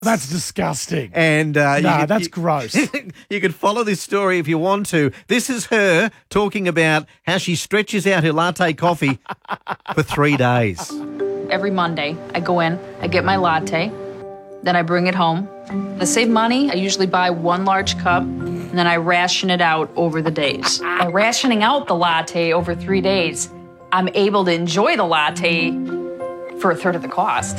That's disgusting. And that's gross. You can follow this story if you want to. This is her talking about how she stretches out her latte coffee for 3 days. Every Monday, I go in, I get my latte, then I bring it home. To save money, I usually buy 1 large cup, and then I ration it out over the days. By rationing out the latte over 3 days, I'm able to enjoy the latte for a third of the cost.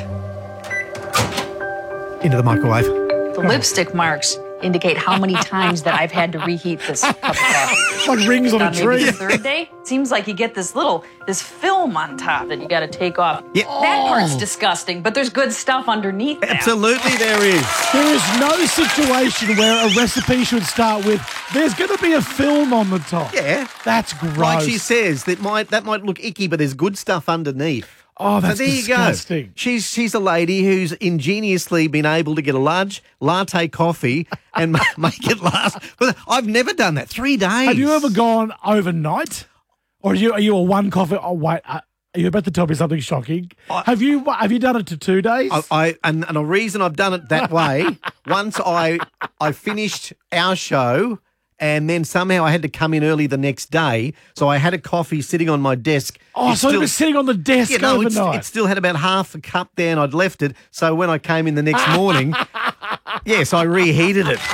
Into the microwave. The lipstick marks indicate how many times that I've had to reheat this cup of coffee. Like rings on a tree. Maybe the third day, seems like you get this film on top that you got to take off. Yeah. That part's disgusting, but there's good stuff underneath that. Absolutely there is. There is no situation where a recipe should start with, there's going to be a film on the top. Yeah. That's gross. Like she says, that might look icky, but there's good stuff underneath. Oh, that's so there disgusting. You go. She's a lady who's ingeniously been able to get a large latte coffee and make it last. But I've never done that. 3 days. Have you ever gone overnight? Or are you a one coffee? Oh, wait. Are you about to tell me something shocking? Have you done it to 2 days? And the reason I've done it that way, once I finished our show, and then somehow I had to come in early the next day, so I had a coffee sitting on my desk. Oh, so it was sitting on the desk overnight. It still had about half a cup there, and I'd left it. So when I came in the next morning, yes, I reheated it.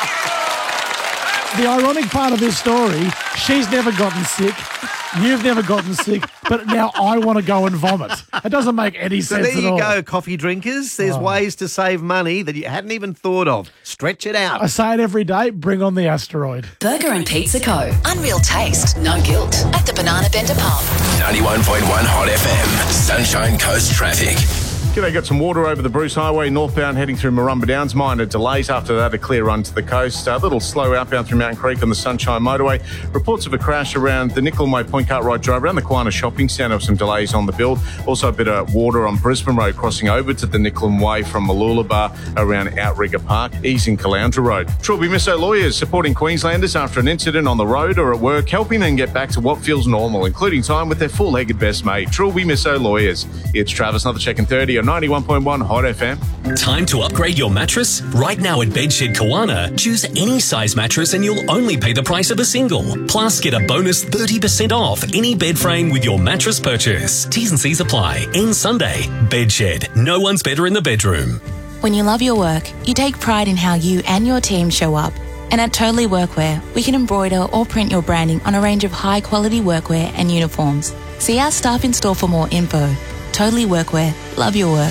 The ironic part of this story, she's never gotten sick. You've never gotten sick, but now I want to go and vomit. It doesn't make any sense at all. So there you go, coffee drinkers. There's ways to save money that you hadn't even thought of. Stretch it out. I say it every day, bring on the asteroid. Burger and Pizza Co. Unreal taste, no guilt. At the Banana Bender Pub. 91.1 Hot FM. Sunshine Coast traffic. G'day, got some water over the Bruce Highway, northbound heading through Marumba Downs. Minor delays after that, a clear run to the coast. A little slow outbound through Mountain Creek on the Sunshine Motorway. Reports of a crash around the Nickel Way Point Cartwright Drive, around the Kiwana Shopping Centre, some delays on the build. Also a bit of water on Brisbane Road, crossing over to the Nickel Way from Mooloolaba around Outrigger Park, easing Caloundra Road. Trilby Misso Lawyers supporting Queenslanders after an incident on the road or at work, helping them get back to what feels normal, including time with their full-legged best mate. Trilby Misso Lawyers. It's Travis, another check in 30 on 91.1 Hot FM. Time to upgrade your mattress? Right now at Bedshed Kiwana, choose any size mattress and you'll only pay the price of a single. Plus, get a bonus 30% off any bed frame with your mattress purchase. T's and C's apply. End Sunday. Bedshed. No one's better in the bedroom. When you love your work, you take pride in how you and your team show up. And at Totally Workwear, we can embroider or print your branding on a range of high-quality workwear and uniforms. See our staff in store for more info. Totally Workwear. Love your work.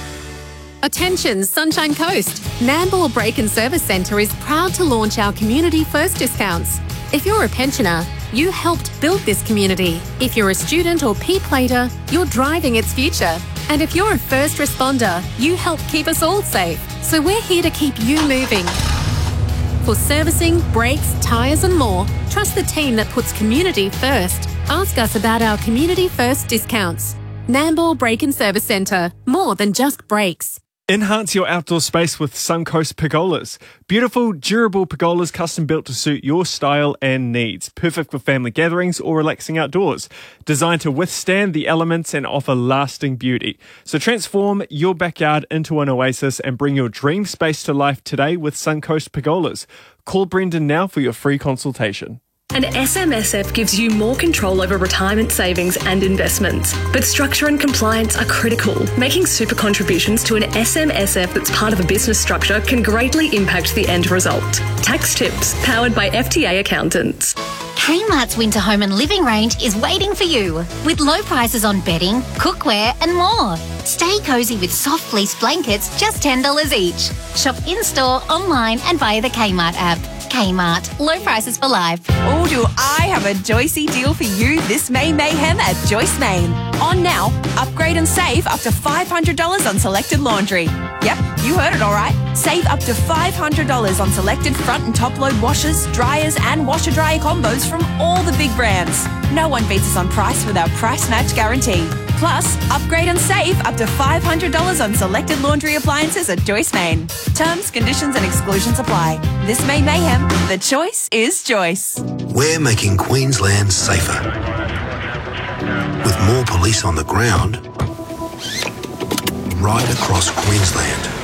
Attention, Sunshine Coast. Nambour Break and Service Centre is proud to launch our Community First discounts. If you're a pensioner, you helped build this community. If you're a student or P-plater, you're driving its future. And if you're a first responder, you help keep us all safe. So we're here to keep you moving. For servicing, brakes, tyres and more, trust the team that puts community first. Ask us about our Community First discounts. Nambour Break and Service Centre. More than just brakes. Enhance your outdoor space with Suncoast Pergolas. Beautiful, durable pergolas custom built to suit your style and needs. Perfect for family gatherings or relaxing outdoors. Designed to withstand the elements and offer lasting beauty. So transform your backyard into an oasis and bring your dream space to life today with Suncoast Pergolas. Call Brendan now for your free consultation. An SMSF gives you more control over retirement savings and investments. But structure and compliance are critical. Making super contributions to an SMSF that's part of a business structure can greatly impact the end result. Tax tips powered by FTA accountants. Kmart's winter home and living range is waiting for you with low prices on bedding, cookware and more. Stay cosy with soft fleece blankets, just $10 each. Shop in-store, online and via the Kmart app. Kmart, low prices for life. Oh, do I have a Joycey deal for you this May Mayhem at Joyce Main. On now, upgrade and save up to $500 on selected laundry. Yep, you heard it all right. Save up to $500 on selected front and top load washers, dryers and washer-dryer combos from all the big brands. No one beats us on price with our price match guarantee. Plus, upgrade and save up to $500 on selected laundry appliances at Joyce Main. Terms, conditions and exclusions apply. This May Mayhem, the choice is Joyce. We're making Queensland safer. With more police on the ground right across Queensland.